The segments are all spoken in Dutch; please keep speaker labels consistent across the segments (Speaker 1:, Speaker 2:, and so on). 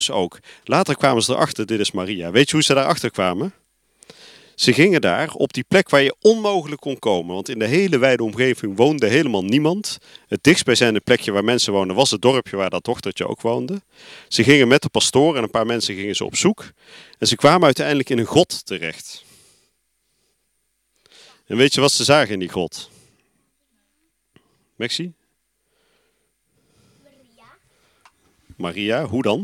Speaker 1: ook. Later kwamen ze erachter, dit is Maria. Weet je hoe ze daarachter kwamen? Ze gingen daar op die plek waar je onmogelijk kon komen. Want in de hele wijde omgeving woonde helemaal niemand. Het dichtstbijzijnde plekje waar mensen woonden was het dorpje waar dat dochtertje ook woonde. Ze gingen met de pastoor en een paar mensen gingen ze op zoek. En ze kwamen uiteindelijk in een grot terecht. En weet je wat ze zagen in die grot? Maxi? Maria, hoe dan?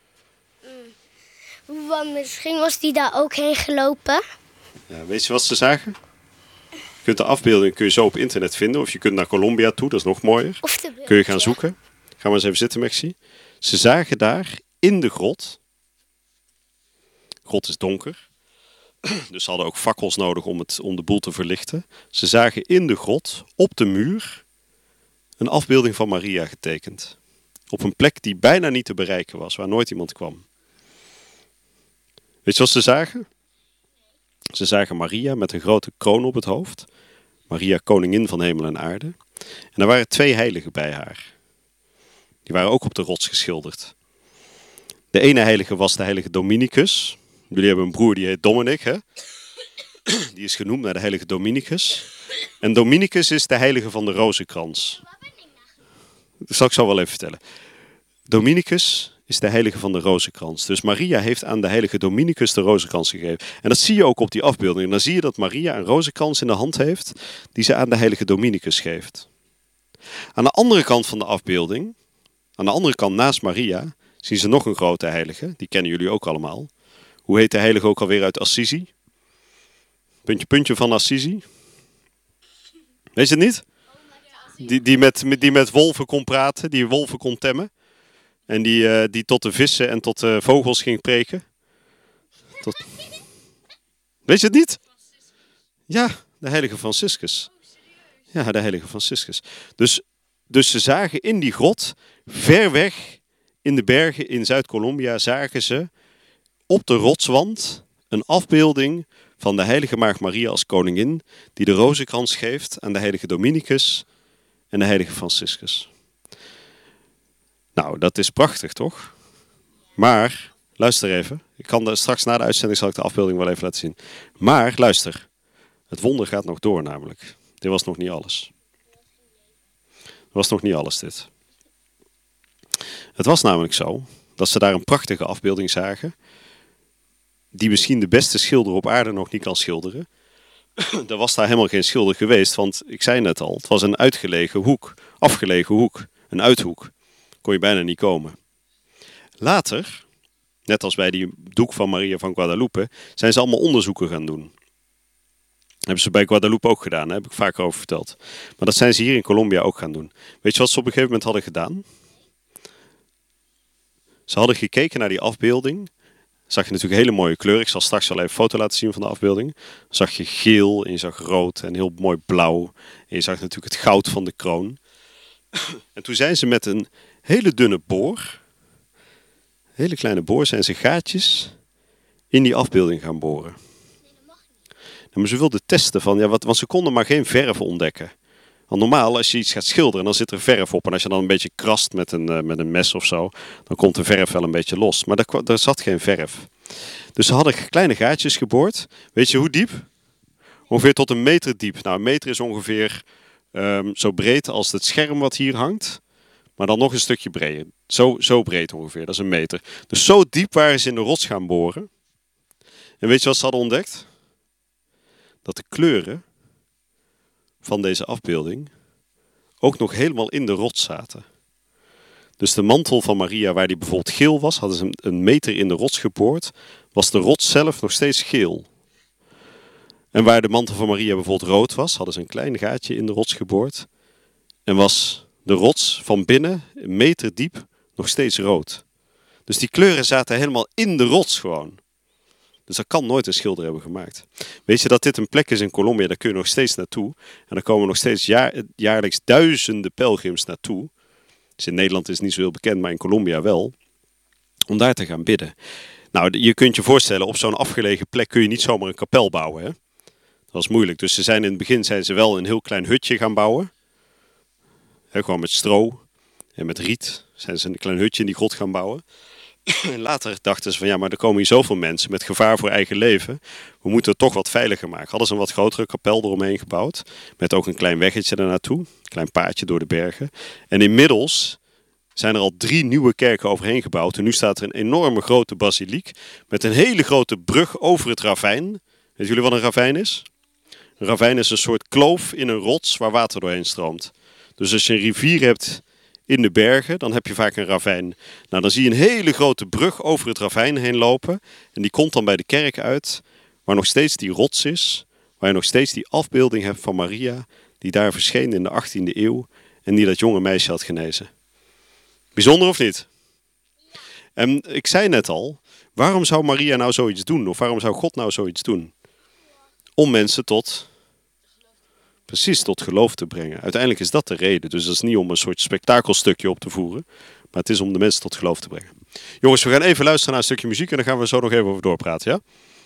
Speaker 2: Want misschien was die daar ook heen gelopen.
Speaker 1: Ja, weet je wat ze zagen? Je kunt de afbeelding zo op internet vinden. Of je kunt naar Colombia toe, dat is nog mooier. Kun je gaan zoeken. Ga maar eens even zitten, Maxi. Ze zagen daar in de grot. De grot is donker. Dus ze hadden ook fakkels nodig om de boel te verlichten. Ze zagen in de grot, op de muur, een afbeelding van Maria getekend. Op een plek die bijna niet te bereiken was, waar nooit iemand kwam. Weet je wat ze zagen? Ze zagen Maria met een grote kroon op het hoofd. Maria, koningin van hemel en aarde. En er waren 2 heiligen bij haar. Die waren ook op de rots geschilderd. De ene heilige was de heilige Dominicus. Jullie hebben een broer die heet Dominic, hè? Die is genoemd naar de heilige Dominicus. En Dominicus is de heilige van de rozenkrans. Dat zal ik zo wel even vertellen. Dominicus is de heilige van de rozenkrans. Dus Maria heeft aan de heilige Dominicus de rozenkrans gegeven. En dat zie je ook op die afbeelding. En dan zie je dat Maria een rozenkrans in de hand heeft die ze aan de heilige Dominicus geeft. Aan de andere kant van de afbeelding, aan de andere kant naast Maria, zien ze nog een grote heilige. Die kennen jullie ook allemaal. Hoe heet de heilige ook alweer uit Assisi? Puntje van Assisi. Weet je het niet? Die met wolven kon praten, die wolven kon temmen. En die tot de vissen en tot de vogels ging preken. Weet je het niet? Ja, de heilige Franciscus. Ja, de heilige Franciscus. Dus ze zagen in die grot, ver weg in de bergen in Zuid-Colombia, zagen ze op de rotswand een afbeelding van de heilige Maagd Maria als koningin, die de rozenkrans geeft aan de heilige Dominicus en de heilige Franciscus. Nou, dat is prachtig, toch? Maar, luister even. Straks na de uitzending zal ik de afbeelding wel even laten zien. Maar, luister. Het wonder gaat nog door namelijk. Dit was nog niet alles. Het was nog niet alles, dit. Het was namelijk zo dat ze daar een prachtige afbeelding zagen, die misschien de beste schilder op aarde nog niet kan schilderen. Er was daar helemaal geen schilder geweest, want ik zei net al, het was een afgelegen hoek, een uithoek. Kon je bijna niet komen. Later, net als bij die doek van Maria van Guadalupe, zijn ze allemaal onderzoeken gaan doen. Dat hebben ze bij Guadalupe ook gedaan, daar heb ik vaker over verteld. Maar dat zijn ze hier in Colombia ook gaan doen. Weet je wat ze op een gegeven moment hadden gedaan? Ze hadden gekeken naar die afbeelding. Zag je natuurlijk hele mooie kleuren. Ik zal straks wel even een foto laten zien van de afbeelding. Dan zag je geel en je zag rood en heel mooi blauw. En je zag natuurlijk het goud van de kroon. En toen zijn ze met een hele dunne boor, hele kleine boor, zijn ze gaatjes in die afbeelding gaan boren. Maar ze wilden testen want ze konden maar geen verf ontdekken. Want normaal, als je iets gaat schilderen, dan zit er verf op. En als je dan een beetje krast met een mes of zo, dan komt de verf wel een beetje los. Maar daar zat geen verf. Dus ze hadden kleine gaatjes geboord. Weet je hoe diep? Ongeveer tot 1 meter diep. Nou, 1 meter is ongeveer zo breed als het scherm wat hier hangt. Maar dan nog een stukje breder. Zo breed ongeveer, dat is 1 meter. Dus zo diep waren ze in de rots gaan boren. En weet je wat ze hadden ontdekt? Dat de kleuren van deze afbeelding ook nog helemaal in de rots zaten. Dus de mantel van Maria, waar die bijvoorbeeld geel was, hadden ze 1 meter in de rots geboord, was de rots zelf nog steeds geel. En waar de mantel van Maria bijvoorbeeld rood was, hadden ze een klein gaatje in de rots geboord. En was de rots van binnen 1 meter diep nog steeds rood. Dus die kleuren zaten helemaal in de rots gewoon. Dus dat kan nooit een schilder hebben gemaakt. Weet je dat dit een plek is in Colombia, daar kun je nog steeds naartoe. En daar komen nog steeds jaarlijks duizenden pelgrims naartoe. Dus in Nederland is het niet zo heel bekend, maar in Colombia wel. Om daar te gaan bidden. Nou, je kunt je voorstellen, op zo'n afgelegen plek kun je niet zomaar een kapel bouwen. Hè? Dat was moeilijk. Dus in het begin zijn ze wel een heel klein hutje gaan bouwen. Gewoon met stro en met riet zijn ze een klein hutje in die grot gaan bouwen. En later dachten ze van ja, maar er komen hier zoveel mensen met gevaar voor eigen leven. We moeten het toch wat veiliger maken. Hadden ze een wat grotere kapel eromheen gebouwd. Met ook een klein weggetje ernaartoe. Een klein paadje door de bergen. En inmiddels zijn er al 3 nieuwe kerken overheen gebouwd. En nu staat er een enorme grote basiliek. Met een hele grote brug over het ravijn. Weet jullie wat een ravijn is? Een ravijn is een soort kloof in een rots waar water doorheen stroomt. Dus als je een rivier hebt in de bergen, dan heb je vaak een ravijn. Nou, dan zie je een hele grote brug over het ravijn heen lopen. En die komt dan bij de kerk uit, waar nog steeds die rots is. Waar je nog steeds die afbeelding hebt van Maria, die daar verscheen in de 18e eeuw. En die dat jonge meisje had genezen. Bijzonder of niet? En ik zei net al, waarom zou Maria nou zoiets doen? Of waarom zou God nou zoiets doen? Om mensen tot geloof te brengen. Uiteindelijk is dat de reden. Dus dat is niet om een soort spektakelstukje op te voeren. Maar het is om de mensen tot geloof te brengen. Jongens, we gaan even luisteren naar een stukje muziek en dan gaan we zo nog even over doorpraten, ja?